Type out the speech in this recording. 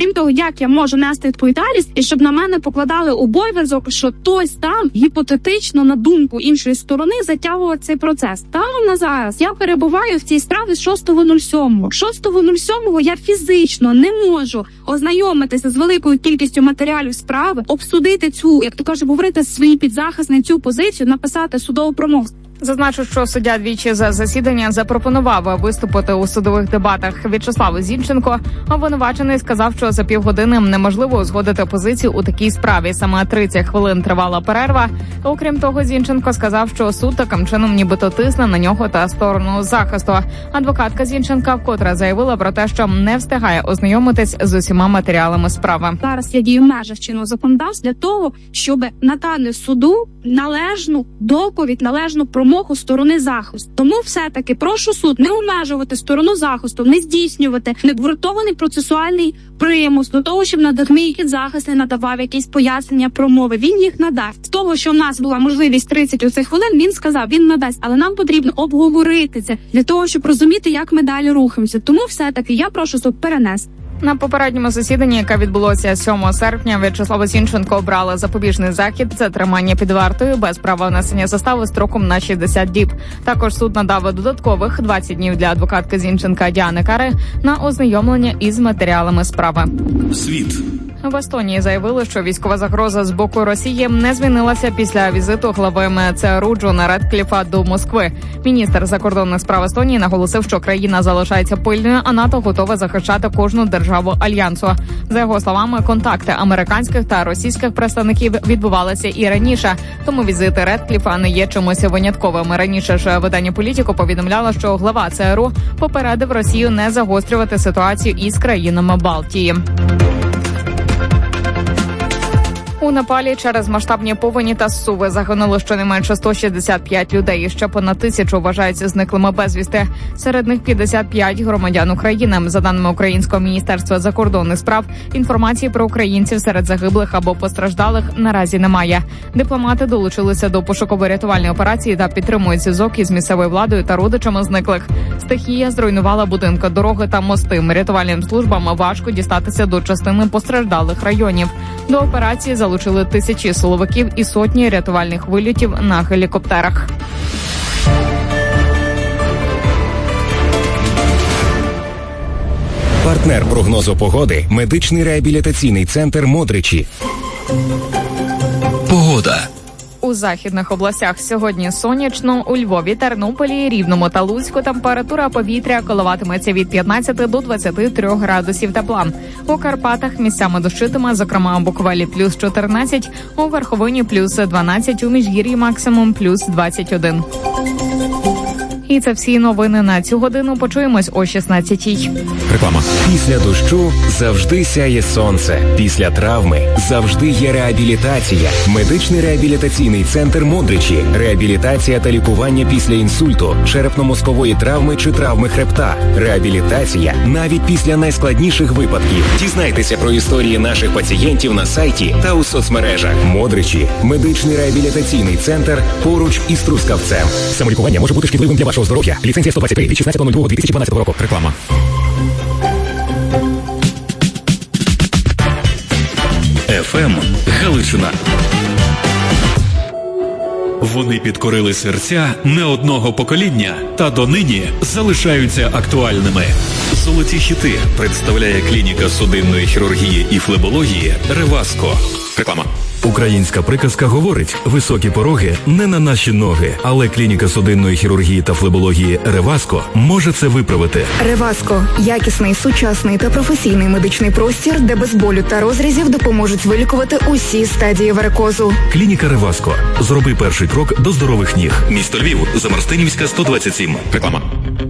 Крім того, як я можу нести відповідальність, і щоб на мене покладали обов'язок, що хтось там гіпотетично, на думку іншої сторони, затягував цей процес. Станом на зараз я перебуваю в цій справі з 6.07. 6.07 я фізично не можу ознайомитися з великою кількістю матеріалів справи, обсудити цю, як то кажуть, говорити свої підзахисні цю позицію, написати судову промову. Зазначу, що суддя двічі за засідання запропонував виступити у судових дебатах В'ячеславу Зінченко. Обвинувачений сказав, що за півгодини неможливо узгодити позицію у такій справі. Саме 30 хвилин тривала перерва. Окрім того, Зінченко сказав, що суд таким чином нібито тисне на нього та сторону захисту. Адвокатка Зінченка вкотре заявила про те, що не встигає ознайомитись з усіма матеріалами справи. Зараз я дію в межах чинного законодавства для того, щоб надати суду належну доповідь, належну промову сторони захисту. Тому все-таки прошу суд не обмежувати сторону захисту, не здійснювати необґрунтований процесуальний примус до того, щоб мій захист не надавав якісь пояснення промови. Він їх надасть. З того, що в нас була можливість 30 оцих хвилин, він сказав, він надасть. Але нам потрібно обговорити це для того, щоб розуміти, як ми далі рухаємося. Тому все-таки я прошу суд перенести. На попередньому засіданні, яке відбулося 7 серпня, В'ячеславу Зінченко обрали запобіжний захід – це тримання під вартою без права внесення застави строком на 60 діб. Також суд надав додаткових 20 днів для адвокатки Зінченка Діани Кари на ознайомлення із матеріалами справи. Світ. В Естонії заявили, що військова загроза з боку Росії не змінилася після візиту глави ЦРУ Джона Редкліфа до Москви. Міністр закордонних справ Естонії наголосив, що країна залишається пильною, а НАТО готове захищати кожну державу альянсу. За його словами, контакти американських та російських представників відбувалися і раніше, тому візити Редкліфа не є чимось винятковим. Раніше ж видання «Політіко» повідомляло, що глава ЦРУ попередив Росію не загострювати ситуацію із країнами Балтії. У Непалі через масштабні повені та зсуви загинуло щонайменше 165 людей. Ще понад 1000 вважаються зниклими безвісти. Серед них 55 громадян України. За даними Українського міністерства закордонних справ, інформації про українців серед загиблих або постраждалих наразі немає. Дипломати долучилися до пошуково-рятувальної операції та підтримують зв'язок із місцевою владою та родичами зниклих. Стихія зруйнувала будинки, дороги та мости. Рятувальним службам важко дістатися до частини постраждалих районів. До операції залучили тисячі силовиків і сотні рятувальних вильотів на гелікоптерах. Партнер прогнозу погоди – медичний реабілітаційний центр «Модричі». Погода. У західних областях сьогодні сонячно, у Львові, Тернополі, Рівному та Луцьку температура повітря коливатиметься від 15 до 23 градусів тепла. У Карпатах місцями дощитиме, зокрема у Буковелі плюс 14, у Верховині плюс 12, у Міжгір'ї максимум плюс 21. І це всі новини на цю годину. Почуємось о 16-й. Реклама. Після дощу завжди сяє сонце. Після травми завжди є реабілітація. Медичний реабілітаційний центр «Модричі». Реабілітація та лікування після інсульту, черепно-мозкової травми чи травми хребта. Реабілітація навіть після найскладніших випадків. Дізнайтеся про історії наших пацієнтів на сайті та у соцмережах. «Модричі» – медичний реабілітаційний центр поруч із Трускавцем. Самолікування може бути шкідливим для вашого здоров'я. Ліцензія 123 від 16.02.2012 року. Реклама. ФМ Галичина. Вони підкорили серця не одного покоління та донині залишаються актуальними. Золоті хіти представляє клініка судинної хірургії і флебології «Реваско». Реклама. Українська приказка говорить: високі пороги не на наші ноги, але клініка судинної хірургії та флебології «Реваско» може це виправити. «Реваско» – якісний, сучасний та професійний медичний простір, де без болю та розрізів допоможуть вилікувати усі стадії варикозу. Клініка «Реваско». Зроби перший крок до здорових ніг. Місто Львів, Замарстинівська, 127. Реклама.